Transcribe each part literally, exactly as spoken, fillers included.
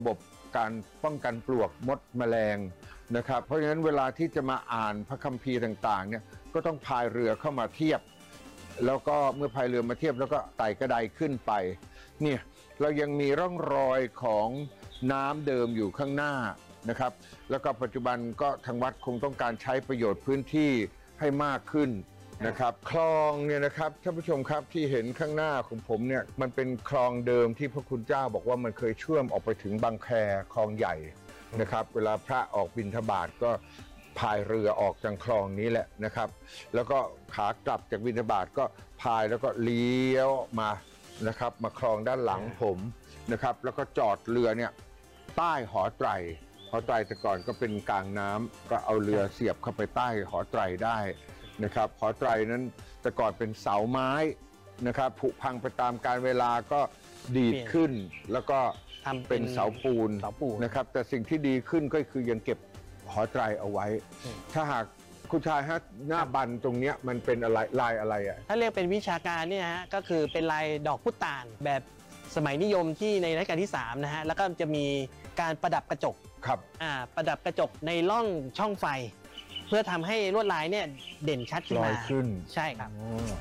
ระบบการป้องกันปลวกมดแมลงนะครับเพราะฉะนั้นเวลาที่จะมาอ่านพระคัมภีร์ต่างๆเนี่ยก็ต้องพายเรือเข้ามาเทียบแล้วก็เมื่อพายเรือมาเทียบแล้วก็ไต่กระไดขึ้นไปเนี่ยเรายังมีร่องรอยของน้ำเดิมอยู่ข้างหน้านะครับแล้วก็ปัจจุบันก็ทางวัดคงต้องการใช้ประโยชน์พื้นที่ให้มากขึ้นนะครับคลองเนี่ยนะครับท่านผู้ชมครับที่เห็นข้างหน้าของผมเนี่ยมันเป็นคลองเดิมที่พระคุณเจ้าบอกว่ามันเคยเชื่อมออกไปถึงบางแคคลองใหญ่นะครับเวลาพระออกบิณฑบาตก็พายเรือออกจากคลองนี้แหละนะครับแล้วก็ขากลับจากบิณฑบาตก็พายแล้วก็เลี้ยวมานะครับมาคลองด้านหลังผมนะครับแล้วก็จอดเรือเนี่ยใต้หอไตรหอไตรแต่ก่อนก็เป็นกลางน้ำก็เอาเรือเสียบเข้าไปใต้หอไตรได้นะครับหอไตรนั้นแต่ก่อนเป็นเสาไม้นะครับผุพังไปตามกาลเวลาก็ดีดขึ้นแล้วก็เป็นเสาปูนนะครับแต่สิ่งที่ดีขึ้นก็คือยังเก็บหอไตรเอาไว้ถ้าหากคุณชายฮะหน้าบันตรงเนี้ยมันเป็นอะไรลายอะไรอ่ะถ้าเรียกเป็นวิชาการเนี่ยฮะก็คือเป็นลายดอกพุตานแบบสมัยนิยมที่ในรัชกาลที่สามนะฮะแล้วก็จะมีการประดับกระจกครับอ่าประดับกระจกในร่องช่องไฟเพื่อทำให้ลวดลายเนี่ยเด่นชัดขึ้นมาขึ้นใช่ครับ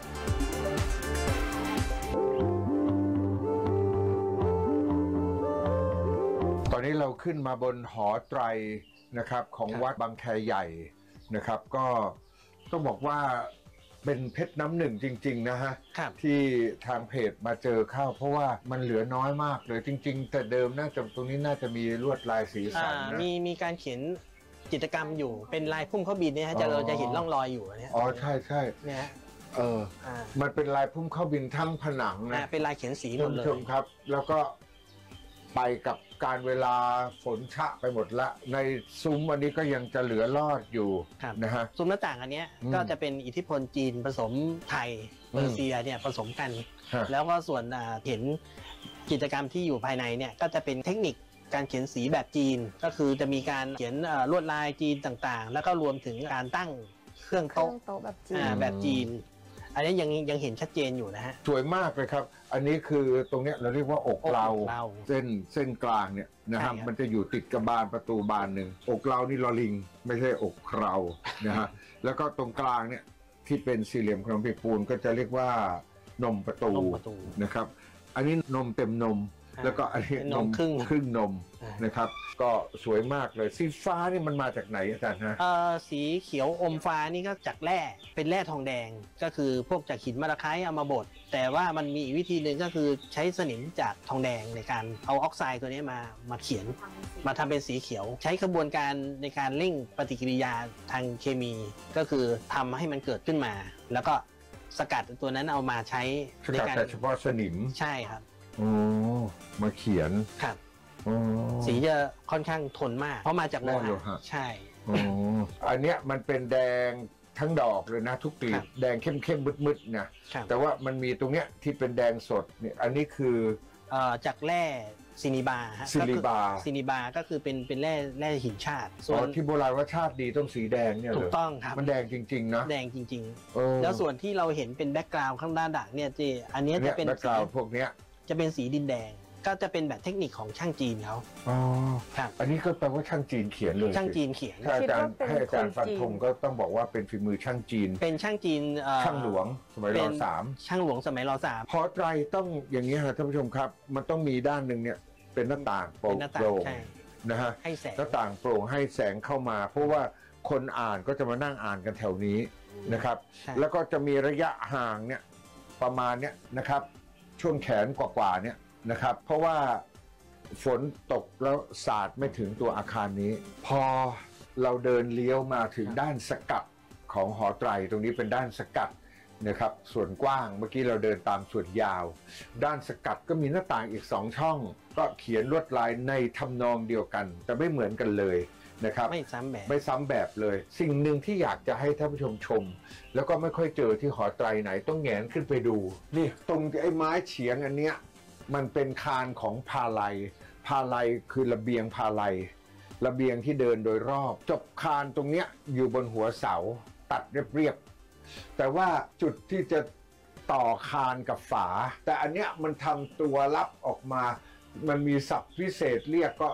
ตอนนี้เราขึ้นมาบนหอไตรนะครับของวัดบางแคใหญ่นะครับก็ต้องบอกว่าเป็นเพชรน้ำหนึ่งจริงๆนะฮะที่ทางเพจมาเจอเข้าเพราะว่ามันเหลือน้อยมากเลยจริงๆแต่เดิมน่าจะตรงนี้น่าจะมีลวดลายสีสันนะมีมีการเขียนจิตรกรรมอยู่เป็นลายพุ่มเข้าบินเนี่ยฮะจะเราจะเห็นร่องรอยอยู่เนี่ยอ๋อใช่ใช่เนี่ยเออมันเป็นลายพุ่มเข้าบินทั้งผนังนะเป็นลายเขียนสีหมดเลยครับแล้วก็ไปกับการเวลาฝนชะไปหมดละในซุ้มอันนี้ก็ยังจะเหลือรอดอยู่นะฮะซุ้มหน้าต่างอันนี้ก็จะเป็นอิทธิพลจีนผสมไทยเปอร์เซียเนี่ยผสมกันแล้วก็ส่วนเห็นกิจกรรมที่อยู่ภายในเนี่ยก็จะเป็นเทคนิคการเขียนสีแบบจีนก็คือจะมีการเขียนลวดลายจีนต่างๆแล้วก็รวมถึงการตั้งเครื่องโต๊ะแบบจีนแบบจีนอันนี้ยังยังเห็นชัดเจนอยู่นะฮะสวยมากเลยครับอันนี้คือตรงเนี้ยเราเรียกว่าอกเราเส้นเส้นกลางเนี่ยนะครับมันจะอยู่ติดกับบานประตูบานหนึ่งอกเรานี่ลอลิงไม่ใช่อกเรานะฮะแล้วก็ตรงกลางเนี่ยที่เป็นสี่เหลี่ยมขนมปีปูนก็จะเรียกว่านมประตูนะครับอันนี้นมเต็มนมแล้วก็อันนี้นมครึ่งครึ่งนมนะครับก็สวยมากเลยสีฟ้านี่มันมาจากไหนอาจารย์ฮะเอ่อสีเขียวอมฟ้านี่ก็จากแร่เป็นแร่ทองแดงก็คือพวกจากหินมะระไคเอามาบดแต่ว่ามันมีอีกวิธีหนึ่งก็คือใช้สนิมจากทองแดงในการเอาออกไซด์ตัวนี้มามาเขียนมาทำเป็นสีเขียวใช้กระบวนการในการเร่งปฏิกิริยาทางเคมีก็คือทำให้มันเกิดขึ้นมาแล้วก็สกัดตัวนั้นเอามาใช้ในการแต่เฉพาะสนิมใช่ครับโอ้มาเขียนครับสีจะค่อนข้างทนมากเพราะมาจากโลหะใช่อ๋ออันเนี้ยมันเป็นแดงทั้งดอกเลยนะทุกกลีบแดงเข้มเข้มมืดมืดนะแต่ว่ามันมีตรงเนี้ยที่เป็นแดงสดเนี่ยอันนี้คือเอ่อจากแร่ซินิบาฮะซินิบาซินิบาก็คือเป็นเป็นแร่แร่หินชาติส่วนที่โบราณว่าชาติดีต้องสีแดงเนี่ยถูกต้องครับมันแดงจริงๆนะแดงจริงๆแล้วส่วนที่เราเห็นเป็นแบ็กกราวด์ข้างด้านดักเนี่ยจีอันนี้จะเป็นแบ็กกราวด์พวกเนี้ยจะเป็นสีดินแดงก็จะเป็นแบบเทคนิคของช่างจีนเขาอ๋อครับอันนี้ก็แปลว่าช่างจีนเขียนเลยช่างจีนเขียนถ้าอาจารย์ให้อาจารย์ฟันธงก็ต้องบอกว่าเป็นฝีมือช่างจีนเป็นช่างจีนช่างหลวงสมัยร.สามช่างหลวงสมัยร.สามหอไตรต้องอย่างนี้ครับท่านผู้ชมครับมันต้องมีด้านหนึ่งเนี่ยเป็นหน้าต่างโปร่งนะฮะให้แสงหน้าต่างโปร่งให้แสงเข้ามาเพราะว่าคนอ่านก็จะมานั่งอ่านกันแถวนี้นะครับแล้วก็จะมีระยะห่างเนี่ยประมาณเนี้ยนะครับช่วงแขนกว่าๆเนี่ยนะครับเพราะว่าฝนตกแล้วสาดไม่ถึงตัวอาคารนี้พอเราเดินเลี้ยวมาถึงด้านสกัดของหอไตรตรงนี้เป็นด้านสกัดนะครับส่วนกว้างเมื่อกี้เราเดินตามส่วนยาวด้านสกัดก็มีหน้าต่างอีกสองช่องก็เขียนลวดลายในทำนองเดียวกันแต่ไม่เหมือนกันเลยนะครับไม่ซ้ำแบบไม่ซ้ำแบบเลยสิ่งหนึ่งที่อยากจะให้ท่านผู้ชมชมแล้วก็ไม่ค่อยเจอที่หอไตรไหนต้องแหงนขึ้นไปดูนี่ตรงไอ้ไม้เฉียงอันเนี้ยมันเป็นคานของพาลัยพาลัยคือระเบียงพาลัยระเบียงที่เดินโดยรอบจบคานตรงเนี้ยอยู่บนหัวเสาตัดเรียบๆแต่ว่าจุดที่จะต่อคานกับฝาแต่อันเนี้ยมันทำตัวลับออกมามันมีศัพท์พิเศษเรียกก็